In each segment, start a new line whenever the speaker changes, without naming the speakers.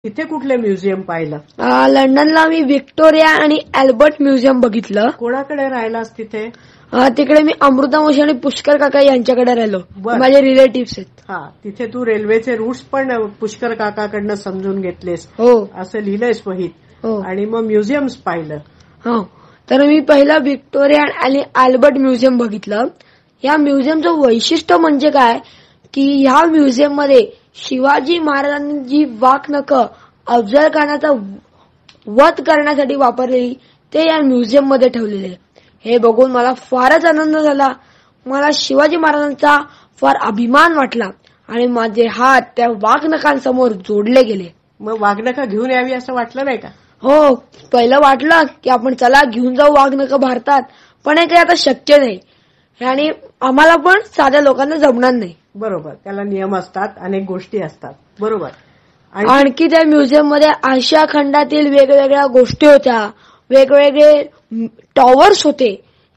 तिथे कुठले म्युझियम पाहिलं?
लंडनला मी व्हिक्टोरिया आणि अल्बर्ट म्युझियम बघितलं.
कोणाकडे राहिलास तिथे?
तिकडे मी अमृता मोशी आणि पुष्कर काका यांच्याकडे राहिलो.
बरं.
माझे रिलेटिव्ह आहेत.
हा, तिथे तू रेल्वेचे रूट्स पण पुष्कर काकाकडनं समजून घेतलेस.
हो
असं लिहिलंयस वहीत.
हो
आणि मग म्युझियम्स पाहिलं.
हो. तर मी पहिलं व्हिक्टोरिया आणि अल्बर्ट म्युझियम बघितलं. या म्युझियमचं वैशिष्ट्य म्हणजे काय की ह्या म्युझियम मध्ये शिवाजी महाराजांनी जी वाघनखं अफजल खानाचा वध करण्यासाठी वापरलेली ते या म्युझियम मध्ये ठेवलेले. हे बघून मला फारच आनंद झाला. मला शिवाजी महाराजांचा फार अभिमान वाटला आणि माझे हात त्या वाघनखांसमोर जोडले गेले.
मग वाघनखं घेऊन यावी असं वाटलं नाही का?
हो, पहिलं वाटलं की आपण चला घेऊन जाऊ वाघनखं भारतात, पण हे काही आता शक्य नाही आणि आम्हाला पण साध्या लोकांना जमणार नाही.
बरोबर, त्याला नियम असतात, अनेक गोष्टी असतात. बरोबर.
आणखी त्या म्युझियम मध्ये आशिया खंडातील वेगवेगळ्या गोष्टी होत्या, वेगवेगळे टॉवर्स होते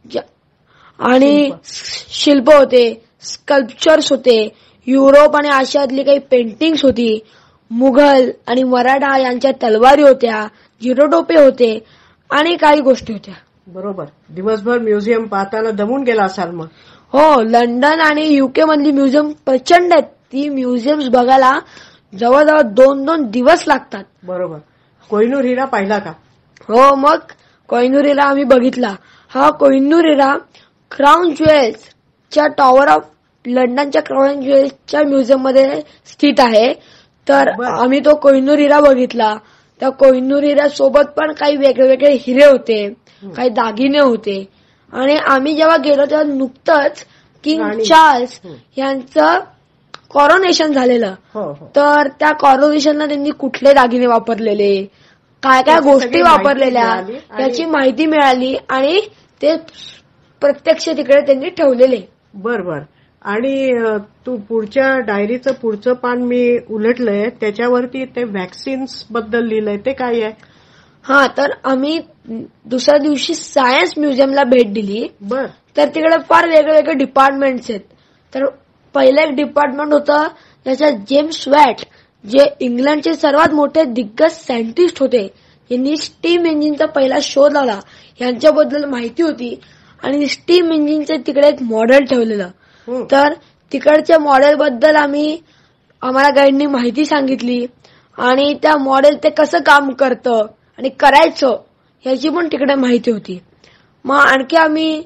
आणि शिल्प होते, स्कल्पचर्स होते, युरोप आणि आशियातली काही पेंटिंग्स होती, मुघल आणि मराठा यांच्या तलवारी होत्या, जिरोटोपे होते आणि काही गोष्टी होत्या.
बरोबर. दिवसभर म्युझियम पाहताना दमून गेला असाल मग?
हो, लंडन आणि युके मधली म्युझियम प्रचंड आहेत. ती म्युझियम्स बघायला जवळजवळ 2-2 दिवस लागतात.
बरोबर. कोहिनूर हिरा पाहिला का?
हो, मग कोहिनूर हिरा आम्ही बघितला. हा कोहिनूर हिरा क्राऊन ज्वेल्सच्या टॉवर ऑफ लंडनच्या क्राऊन ज्वेल्सच्या म्युझियम मध्ये स्थित आहे. तर आम्ही तो कोहिनूर हिरा बघितला. त्या कोहिनूर हिरा सोबत पण काही वेगवेगळे हिरे होते, काही दागिने होते आणि आम्ही जेव्हा गेलो तेव्हा नुकतंच किंग चार्ल्स यांचं कॉरोनेशन झालेलं. तर त्या कॉरोनेशनला त्यांनी कुठले दागिने वापरलेले, काय काय गोष्टी वापरलेल्या याची माहिती मिळाली आणि ते प्रत्यक्ष तिकडे त्यांनी ठेवलेले.
बरोबर. आणि तू पुढच्या डायरीचं पुढचं पान मी उलटलंय, त्याच्यावरती ते व्हॅक्सिन्स बद्दल लिहिलंय. ते काय आहे?
हा, तर आम्ही दुसऱ्या दिवशी सायन्स म्युझियमला भेट दिली.
बर.
तर तिकडे फार वेगवेगळे डिपार्टमेंट्स आहेत. तर पहिलं एक डिपार्टमेंट होतं ज्याच्यात जेम्स वॅट, जे इंग्लंडचे सर्वात मोठे दिग्गज सायंटिस्ट होते, यांनी स्टीम इंजिनचा पहिला शोध लावला, यांच्याबद्दल माहिती होती आणि स्टीम इंजिनचे तिकडे एक मॉडेल ठेवलेलं. तर तिकडच्या मॉडेल बद्दल आम्हाला गाईडनी माहिती सांगितली आणि त्या मॉडेल ते कसं काम करतं आणि करायचं याची पण तिकडे माहिती होती. मग आणखी आम्ही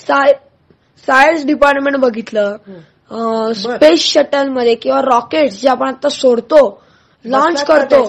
सायन्स डिपार्टमेंट बघितलं. स्पेस शटल मध्ये किंवा रॉकेट्स जे आपण आता सोडतो, लॉन्च करतो,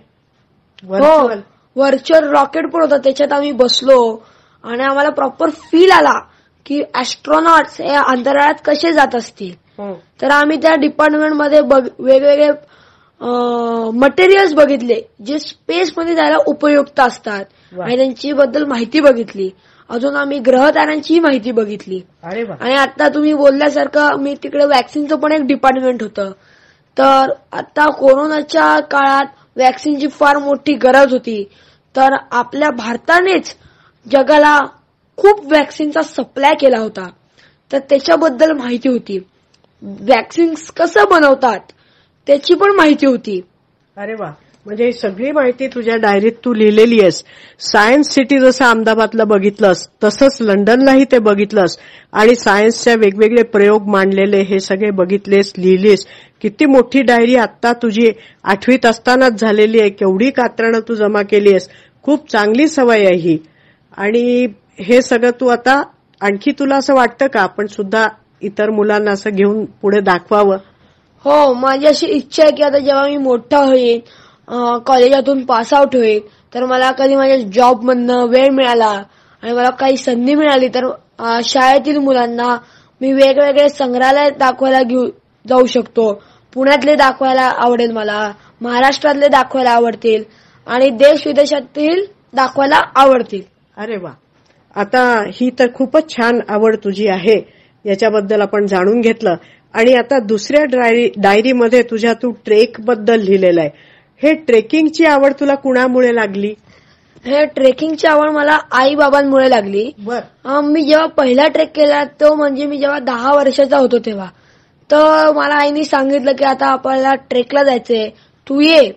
हो, व्हर्च्युअल रॉकेट पण होतं, त्याच्यात आम्ही बसलो आणि आम्हाला प्रॉपर फील आला की ऍस्ट्रॉनॉट्स हे अंतराळात कसे जात असतील. तर आम्ही त्या डिपार्टमेंटमध्ये वेगवेगळे मटेरियल्स बघितले जे स्पेसमध्ये जायला उपयुक्त असतात आणि त्यांची बद्दल माहिती बघितली. अजून आम्ही ग्रहताऱ्यांची माहिती बघितली. आणि आता तुम्ही बोलल्यासारखं मी तिकडे वॅक्सिनचं पण एक डिपार्टमेंट होतं. तर आता कोरोनाच्या काळात वॅक्सिनची फार मोठी गरज होती. तर आपल्या भारतानेच जगाला खूप वॅक्सिनचा सप्लाय केला होता. तर त्याच्याबद्दल माहिती होती. वॅक्सिन्स कसं बनवतात त्याची पण माहिती होती.
अरे वा, म्हणजे सगळी माहिती तुझ्या डायरीत तू लिहिलेली आहेस. सायन्स सिटी जसं अहमदाबादला बघितलंस तसंच लंडनलाही ते बघितलंस आणि सायन्सच्या वेगवेगळे प्रयोग मांडलेले हे सगळे बघितलेस, लिहिलेस. किती मोठी डायरी आत्ता तुझी 8वीत असतानाच झालेली आहे. केवढी कात्रणं तू जमा केली आहेस. खूप चांगली सवय आहे ही. आणि हे सगळं तू आता आणखी तुला असं वाटतं का आपण सुद्धा इतर मुलांना असं घेऊन पुढे दाखवावं?
हो, माझी अशी इच्छा आहे की आता जेव्हा मी मोठा होईल, कॉलेजातून पास आउट होईल, तर मला कधी माझ्या जॉबमधनं वेळ मिळाला आणि मला काही संधी मिळाली तर शाळेतील मुलांना मी वेगवेगळे संग्रहालय दाखवायला जाऊ शकतो. पुण्यातले दाखवायला आवडेल मला, महाराष्ट्रातले दाखवायला आवडतील आणि देश विदेशातील दाखवायला आवडतील.
अरे वा, आता ही तर खूपच छान आवड तुझी आहे, याच्याबद्दल आपण जाणून घेतलं. आणि आता दुसऱ्या डायरीमध्ये तुझ्या तू ट्रेक बद्दल लिहिलेलं आहे. हे ट्रेकिंगची आवड तुला कुणामुळे लागली?
हे ट्रेकिंगची आवड मला आई बाबांमुळे लागली. मी जेव्हा पहिला ट्रेक केला तो म्हणजे मी जेव्हा 10 वर्षाचा होतो तेव्हा. तर मला आईने सांगितलं की आता आपल्याला ट्रेकला जायचंय, तू ये.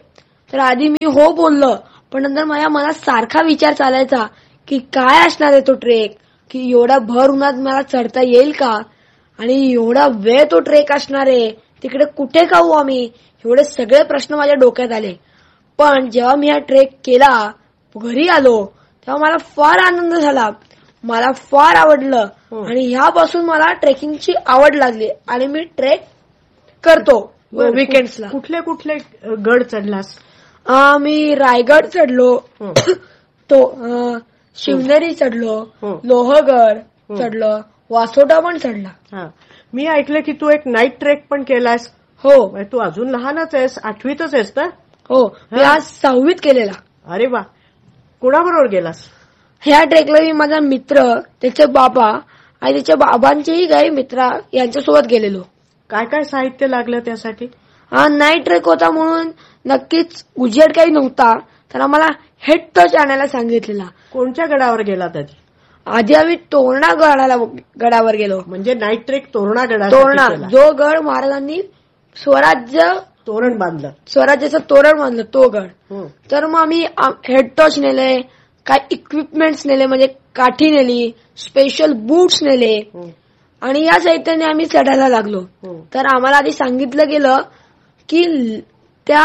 तर आधी मी हो बोललो, पण नंतर माझ्या मनात सारखा विचार चालायचा की काय असणार आहे तो ट्रेक, की एवढा भर उन्हात मला चढता येईल का, आणि एवढा वेळ तो ट्रेक असणार आहे, तिकडे कुठे खाऊ आम्ही, एवढे सगळे प्रश्न माझ्या डोक्यात आले. पण जेव्हा मी हा ट्रेक केला, घरी आलो, तेव्हा मला फार आनंद झाला, मला फार आवडलं आणि ह्यापासून मला ट्रेकिंगची आवड लागली आणि मी ट्रेक करतो वीकेंड्सला.
कुठले कुठले गड चढलास?
मी रायगड चढलो, तो शिवनेरी चढलो, लोहगड चढलो, वासोटा पण चढला.
मी ऐकलं की तू एक नाईट ट्रेक पण केलास.
हो.
तू अजून लहानच आहेस, 8वीतच आहेस ना?
हो, मी आज 6वीत केलेला.
अरे वा, कोणाबरोबर गेलास?
ह्या ट्रेकला मी माझा मित्र, त्याचे बाबा आणि त्याच्या बाबांचेही काही मित्र यांच्यासोबत गेलेलो.
काय काय साहित्य लागलं त्यासाठी?
हा नाईट ट्रेक होता म्हणून नक्कीच उजेड काही नव्हता, तर आम्हाला हेड टॉर्च आणायला सांगितलेला.
कोणत्या गडावर गेलात आधी?
आधी आम्ही तोरणा गडावर गेलो.
म्हणजे नाईट ट्रेक तोरणा
तोरणा, जो गड महाराजांनी स्वराज्याचं तोरण बांधलं, तो गड. तर मग आम्ही हेड टॉर्च नेले, काय इक्विपमेंट्स नेले, म्हणजे काठी नेली, स्पेशल बूट्स नेले आणि या साहित्याने आम्ही चढायला लागलो. तर आम्हाला आधी सांगितलं गेलं की त्या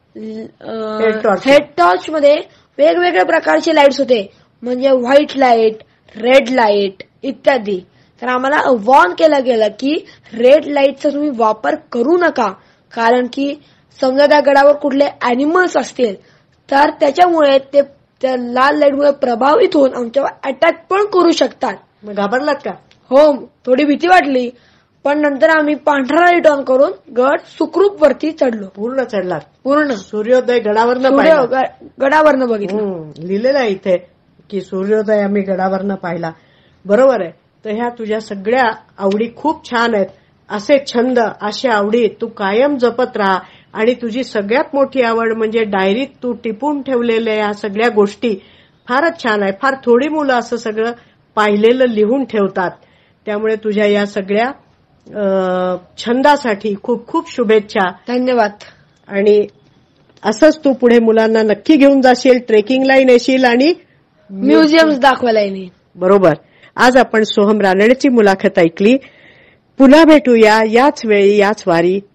हेड टॉर्च मध्ये वेगवेगळ्या प्रकारचे लाईट्स होते, म्हणजे व्हाईट लाईट, रेड लाईट इत्यादी. तर आम्हाला वॉर्न केलं गेलं की रेड लाईटचा तुम्ही वापर करू नका, कारण की समजा त्या गडावर कुठले अॅनिमल्स असतील तर त्याच्यामुळे ते त्या लाल लाईटमुळे प्रभावित होऊन आमच्यावर अटॅक पण करू शकतात.
मग घाबरलात का?
हो, थोडी भीती वाटली, पण नंतर आम्ही पांढरा लाईट ऑन करून गड सुखरूप वरती चढलो.
पूर्ण चढलात?
पूर्ण.
सूर्योदय गडावरनं
बघितलं.
लिहिलेलं आहे इथे की सूर्योदय आम्ही गडावरनं पाहिला. बरोबर आहे. तर ह्या तुझ्या सगळ्या आवडी खूप छान आहेत. असे छंद, अशा आवडी तू कायम जपत राहा. आणि तुझी सगळ्यात मोठी आवड म्हणजे डायरीत तू टिपून ठेवलेल्या या सगळ्या गोष्टी फारच छान आहे. फार थोडी मुलं असं सगळं पाहिलेलं लिहून ठेवतात. त्यामुळे तुझ्या या सगळ्या छंदासाठी खूप खूप शुभेच्छा.
धन्यवाद.
आणि असंच तू पुढे मुलांना नक्की घेऊन जाशील, ट्रेकिंगलाही नेशील आणि
म्युझियम्स दाखवायला येईल.
बरोबर. आज आपण सोहम रानडेची मुलाखत ऐकली. पुन्हा भेटूया याच वेळी याच वारी.